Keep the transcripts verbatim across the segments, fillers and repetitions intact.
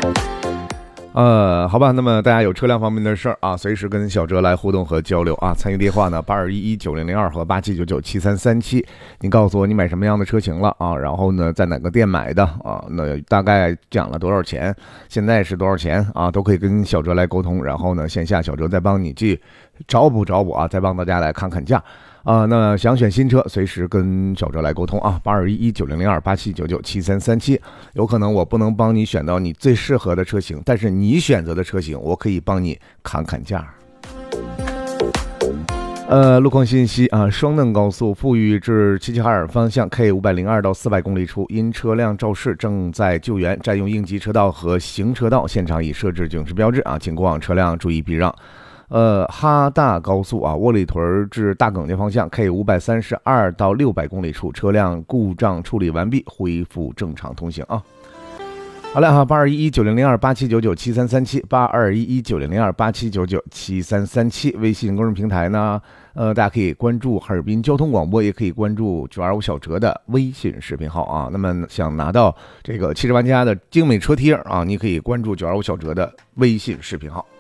呃，好吧，那么大家有车辆方面的事儿啊，随时跟小哲来互动和交流啊。参与电话呢，八二一一九零零二和八七九九七三三七。你告诉我你买什么样的车型了啊？然后呢，在哪个店买的啊？那大概讲了多少钱？现在是多少钱啊？都可以跟小哲来沟通。然后呢，线下小哲再帮你去找补找补啊，再帮大家来看看价。啊，那想选新车，随时跟小哲来沟通啊，八二一一九零零二八七九九七三三七。有可能我不能帮你选到你最适合的车型，但是你选择的车型，我可以帮你砍砍价。呃，路况信息啊，双嫩高速富裕至齐齐哈尔方向 K 五百零二到四百公里处，因车辆肇事正在救援，占用应急车道和行车道，现场已设置警示标志啊，请过往车辆注意避让。呃，哈大高速啊，窝里屯至大埂街方向 K 五百三十二到六百公里处，车辆故障处理完毕，恢复正常通行啊。好了哈，八二一一九零零二八七九九七三三七，八二一一九零零二八七九九七三三七。微信公众平台呢，呃，大家可以关注哈尔滨交通广播，也可以关注九二五小哲的微信视频号啊。那么想拿到这个汽车玩家的精美车贴啊，你可以关注九二五小哲的微信视频号。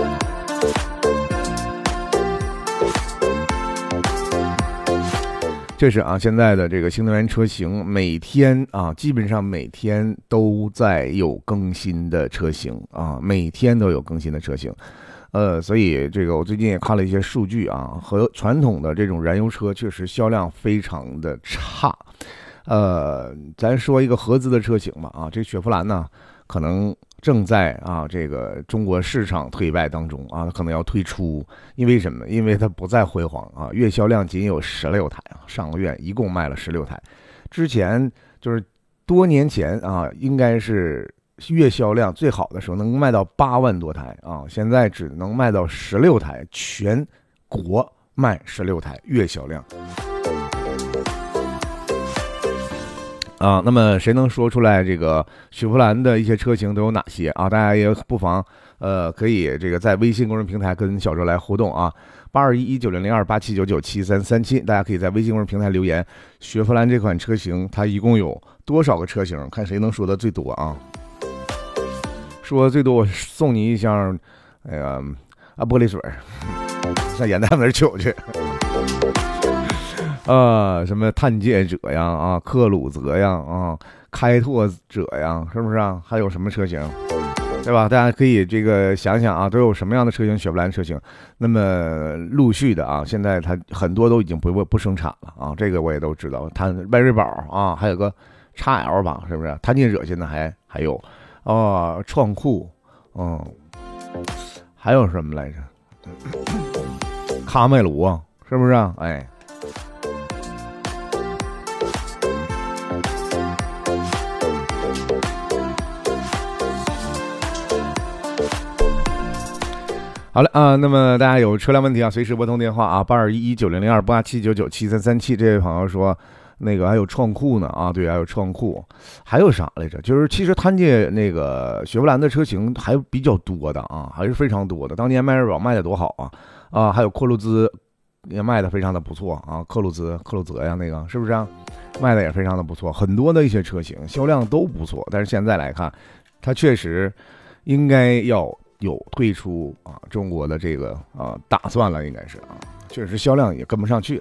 这是啊，现在的这个新能源车型每天啊，基本上每天都在有更新的车型啊，每天都有更新的车型。呃，所以这个我最近也看了一些数据啊，和传统的这种燃油车确实销量非常的差。呃，咱说一个合资的车型吧啊，这雪佛兰呢，可能正在啊这个中国市场退败当中啊，可能要退出。因为什么？因为它不再辉煌啊，月销量仅有十六台啊，上个月一共卖了十六台。之前就是多年前啊，应该是月销量最好的时候能卖到八万多台啊，现在只能卖到十六台，全国卖十六台月销量。啊，那么谁能说出来这个雪佛兰的一些车型都有哪些啊？大家也不妨呃可以这个在微信公众平台跟小哲来互动啊，八二一一九零零二八七九九七三三七，大家可以在微信公众平台留言，雪佛兰这款车型它一共有多少个车型？看谁能说的最多啊！说最多我送你一箱那个啊玻璃水，上演代门取去。啊，什么探界者呀，啊，克鲁泽呀，啊，开拓者呀，是不是啊？还有什么车型，对吧？大家可以这个想想啊，都有什么样的车型？雪佛兰车型，那么陆续的啊，现在它很多都已经不不生产了啊，这个我也都知道。探迈锐宝啊，还有个 X L 吧，是不是？探界者现在还还有，哦，创酷，嗯，还有什么来着？喀麦卢啊，是不是啊？哎。好了啊，那么大家有车辆问题啊，随时拨通电话啊，八二一一九零零二八七九九七三三七。这位朋友说，那个还有创酷呢啊，对，还有创酷，还有啥来着？就是其实探界那个雪佛兰的车型还比较多的啊，还是非常多的。当年迈锐宝卖的多好啊啊，还有克鲁兹也卖的非常的不错啊，克鲁兹、克鲁泽呀，那个是不是啊？卖的也非常的不错，很多的一些车型销量都不错，但是现在来看，它确实应该要有退出啊中国的这个啊打算了，应该是啊，确实销量也跟不上去了。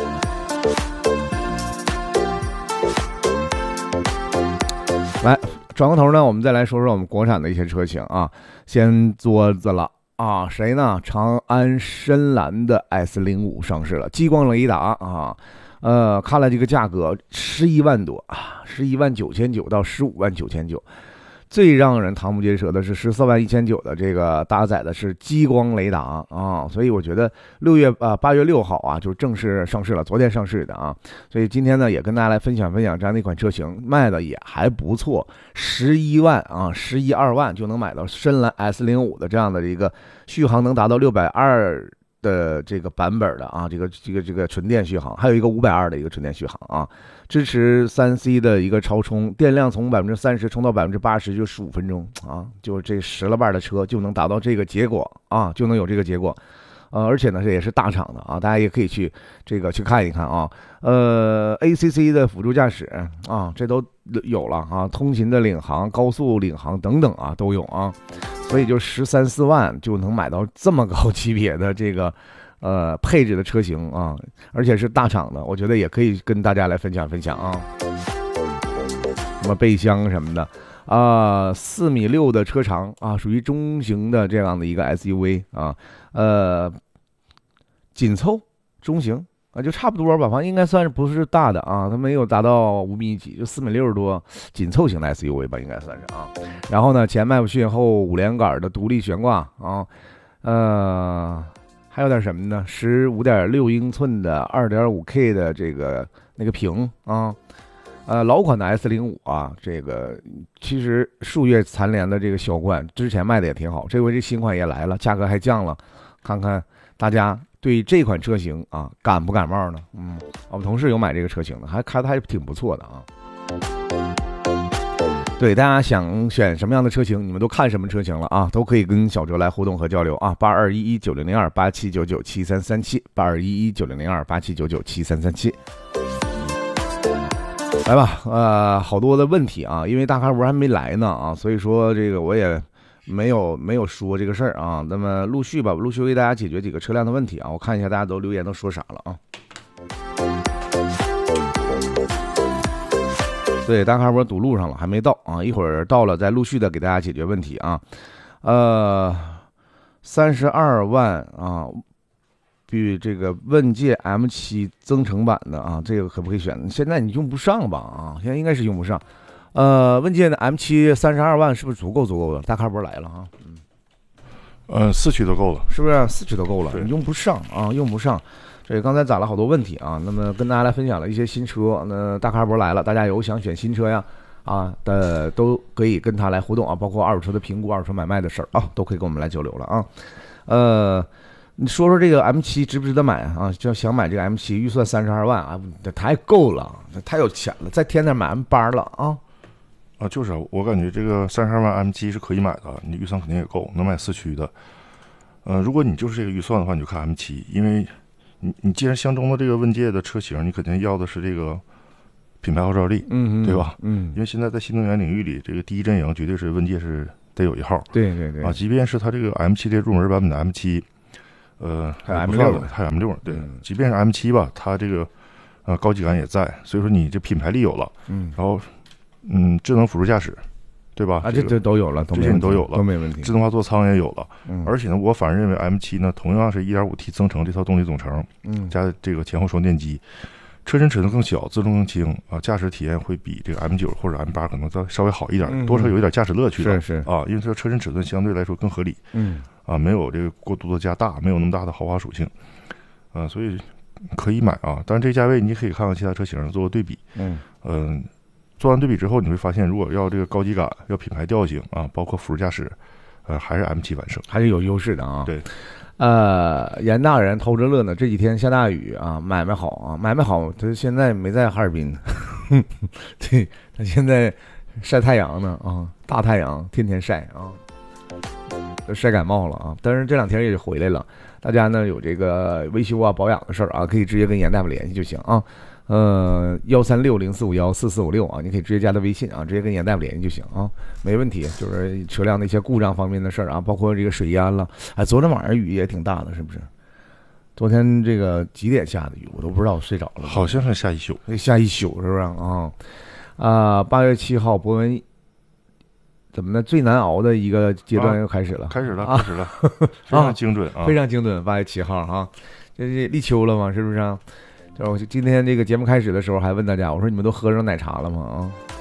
来转过头呢，我们再来说说我们国产的一些车型啊，先桌子了啊，谁呢？长安深蓝的 S 零五 上市了，激光雷达啊，呃，看了这个价格十一万多啊，十一万九千九到十五万九千九。最让人瞠目结舌的是十四万一千九的这个搭载的是激光雷达啊，所以我觉得六月啊八月六号啊就正式上市了，昨天上市的啊，所以今天呢也跟大家来分享分享这样的一款车型，卖的也还不错，十一万啊十一二万就能买到深蓝 S 零五 的这样的一个续航能达到六百二的这个版本的啊，这个这个这个纯电续航，还有一个五百二的一个纯电续航啊。支持 三 C 的一个超充，电量从百分之三十充到百分之八十就十五分钟啊，就这十了半的车就能达到这个结果啊，就能有这个结果。 呃，而且呢这也是大厂的啊，大家也可以去这个去看一看啊。呃 ，A C C 的辅助驾驶啊，这都有了啊，通勤的领航、高速领航等等啊都有啊，所以就十三四万就能买到这么高级别的这个呃配置的车型啊，而且是大厂的，我觉得也可以跟大家来分享分享啊，什么备箱什么的。啊，四米六的车长啊，属于中型的这样的一个 S U V 啊，呃，紧凑中型啊，就差不多吧，反正应该算是不是大的啊，它没有达到五米几，就四米六多，紧凑型的 S U V 吧，应该算是啊。然后呢，前麦弗逊后五连杆的独立悬挂啊，呃，还有点什么呢？十五点六英寸的 二点五 K 的这个那个屏啊。呃，老款的 S 零五 啊，这个其实数月残联的这个销冠，之前卖的也挺好，这回这新款也来了，价格还降了，看看大家对这款车型啊感不感冒呢？嗯，我们同事有买这个车型的，还开的还挺不错的啊。对，大家想选什么样的车型，你们都看什么车型了啊？都可以跟小哲来互动和交流啊，八二一一九零零二八七九九七三三七，八二一一九零零二八七九九七三三七。来吧，呃，好多的问题啊，因为大咖不是还没来呢啊，所以说这个我也没有没有说这个事儿啊。那么陆续吧，陆续为大家解决几个车辆的问题啊。我看一下大家都留言都说啥了啊。对，大咖波堵路上了，还没到啊，一会儿到了再陆续的给大家解决问题啊。呃，三十二万啊。比这个问界 M 七 增程版的啊，这个可不可以选？现在你用不上吧？啊，现在应该是用不上。呃，问界的 M 七 三十二万是不是足够足够的？大咖波来了哈，嗯， 呃，四驱都够了， 是不是？四驱都够了，你用不上啊，用不上。这刚才攒了好多问题啊，那么跟大家来分享了一些新车。那大咖波来了，大家有想选新车呀啊的都可以跟他来互动啊，包括二手车的评估、二手车买卖的事儿啊，都可以跟我们来交流了啊。呃。你说说这个 M 七 值不值得买啊？就想买这个 M 七，预算三十二万啊，这太够了，这太有钱了，再添点买 M 八了啊！ 啊，就是啊，我感觉这个三十二万 M 七 是可以买的，你预算肯定也够，能买四驱的。呃，如果你就是这个预算的话，你就看 M 七，因为你你既然相中的这个问界的车型，你肯定要的是这个品牌号召力， 嗯， 对吧？ 嗯， 因为现在在新能源领域里，这个第一阵营绝对是问界是得有一号。 对对对。 啊，即便是它这个 M 系列入门版本的 M 七。呃， 还有 M 六， 还有 M 六，对，即便是 M 七吧，它这个呃高级感也在，所以说你这品牌力有了， 嗯， 然后嗯，智能辅助驾驶，对吧？ 啊，这这都有了， 这些你都有了， 都没问题。 自动化座舱也有了， 嗯， 而且呢，我反而认为 M 七 呢，同样是 一点五 T 增程这套动力总成， 嗯， 加这个前后双电机，车身尺寸更小，自重更轻啊，驾驶体验会比这个 M 九 或者 M 八可能再稍微好一点， 嗯、 多少有一点驾驶乐趣的， 是是啊，因为这车身尺寸相对来说更合理， 嗯。 啊，没有这个过度的加大，没有那么大的豪华属性，啊，所以可以买啊。但是这个价位你可以看看其他车型做个对比， 嗯嗯、呃，做完对比之后，你会发现，如果要这个高级感，要品牌调性啊，包括辅助驾驶，呃，还是 M 七 完胜， 还是有优势的啊。 对， 呃，严大人偷着乐呢，这几天下大雨啊，买卖好啊，买卖好，他现在没在哈尔滨，对他现在晒太阳呢啊，大太阳天天晒啊。晒感冒了啊，但是这两天也回来了。大家呢有这个维修啊、保养的事儿啊，可以直接跟严大夫联系就行啊。呃，幺三六零四五幺四四五六啊，你可以直接加他微信啊，直接跟严大夫联系就行啊，没问题。就是车辆的一些故障方面的事儿啊，包括这个水淹了。哎，昨天晚上雨也挺大的，是不是？昨天这个几点下的雨，我都不知道，我睡着了。 好像是下一宿， 下一宿是不是啊？啊，八月七号，博文。怎么呢？最难熬的一个阶段又开始了， 啊、开始了，开始了，非常精准啊， 非常精准。八月七号哈，这是立秋了嘛，是不是啊？就我今天这个节目开始的时候还问大家，我说你们都喝上奶茶了吗？啊，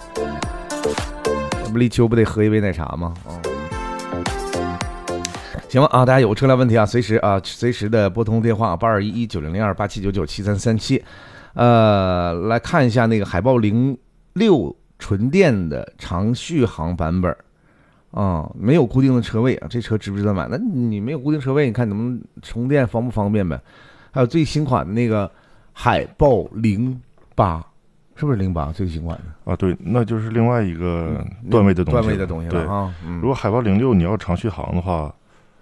那不立秋不得喝一杯奶茶吗？啊，行了啊，大家有车辆问题啊，随时啊，随时的拨通电话八二一一九零零二八七九九七三三七，呃，来看一下那个海豹零六纯电的长续航版本。啊、嗯，没有固定的车位啊，这车值不值得买？那你没有固定车位，你看能不能充电方不方便呗？还有最新款的那个海豹零八，是不是零八最新款的啊？对，那就是另外一个段位的东西， 段位的东西了啊。 嗯、如果海豹零六你要长续航的话，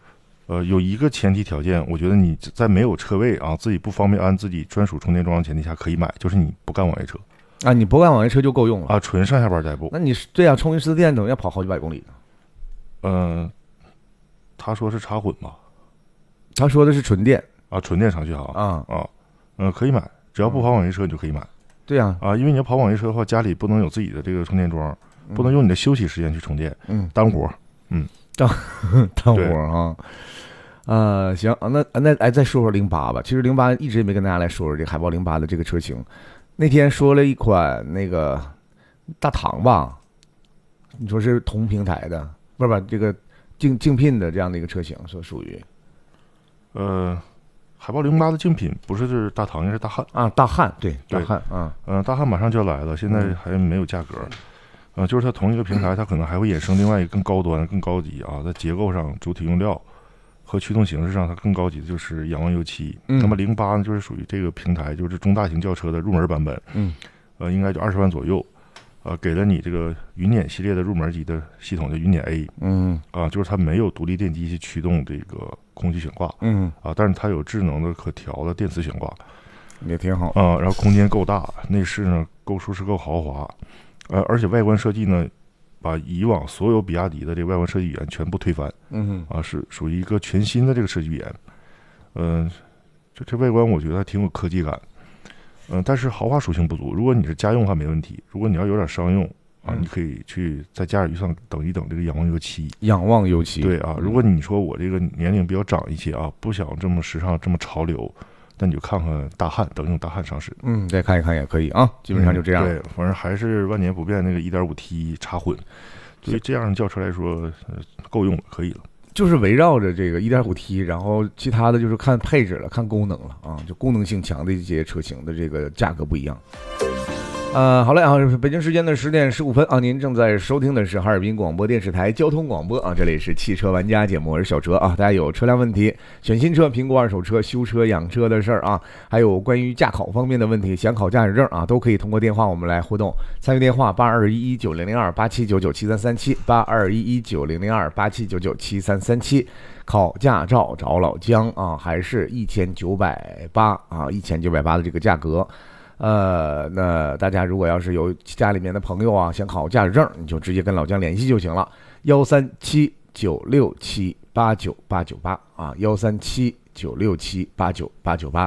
呃，有一个前提条件，我觉得你在没有车位啊，自己不方便安自己专属充电桩的前提下可以买，就是你不干网约车啊，你不干网约车就够用了啊，纯上下班代步。 那你对啊，充一次电等于要跑好几百公里呢。 嗯、呃，他说是插混吧？ 他说的是纯电啊，纯电程序哈啊啊，嗯、呃，可以买，只要不跑网约车你就可以买。 对呀、 啊，因为你要跑网约车的话，家里不能有自己的这个充电桩，不能用你的休息时间去充电， 嗯， 耽误活，嗯， 当当活啊。呃，行，那那哎，再说说零八吧。其实零八一直也没跟大家来说说这海豹零八的这个车型。那天说了一款那个大唐吧，你说是同平台的，不是吧？这个竞竞聘的这样的一个车型，说属于呃。海豹零八的竞品不是是大唐，是大汉啊，大汉对，大对汉啊， 嗯、呃，大汉马上就要来了，现在还没有价格，嗯、呃，就是它同一个平台，它可能还会衍生另外一个更高端、更高级啊，在结构上、主体用料和驱动形式上，它更高级的就是仰望 U 七、嗯。那么零八呢，就是属于这个平台，就是中大型轿车的入门版本， 嗯， 呃，应该就二十万左右，呃，给了你这个云辇系列的入门级的系统，叫云辇 A， 嗯啊，就是它没有独立电机去驱动这个空气悬挂， 嗯啊，但是它有智能的可调的电磁悬挂， 也挺好啊，然后空间够大，内饰呢够舒适够豪华，呃，而且外观设计呢，把以往所有比亚迪的这个外观设计语言全部推翻， 嗯啊，是属于一个全新的这个设计语言，嗯、呃，这这外观我觉得还挺有科技感，嗯、呃，但是豪华属性不足。如果你是家用还没问题，如果你要有点商用啊， 嗯、 你可以去再加点预算等一等这个仰望 U 七。 仰望 U 七对啊，如果你说我这个年龄比较长一些啊，不想这么时尚这么潮流，那你就看看大汉，等用大汉上市。 嗯，再看一看也可以啊，基本上就这样。 嗯、对，反正还是万年不变那个 一点五 T 插混，对这样的轿车来说，呃，够用了，可以了。 就是围绕着这个 一点五 T， 然后其他的就是看配置了，看功能了啊，就功能性强的一些车型的这个价格不一样。呃，好嘞啊，北京时间的十点十五分啊，您正在收听的是哈尔滨广播电视台交通广播啊，这里是汽车玩家节目，我是小哲啊。大家有车辆问题、选新车、评估二手车、修车、养车的事儿啊，还有关于驾考方面的问题，想考驾驶证啊，都可以通过电话我们来互动。参与电话八二一一九零零二八七九九七三三七八二一一九零零二八七九九七三三七。考驾照找老姜啊，还是一千九百八啊，一千九百八的这个价格。呃，那大家如果要是有家里面的朋友啊，想考驾驶证，你就直接跟老姜联系就行了，幺三七九六七八九八九八啊，幺三七九六七八九八九八。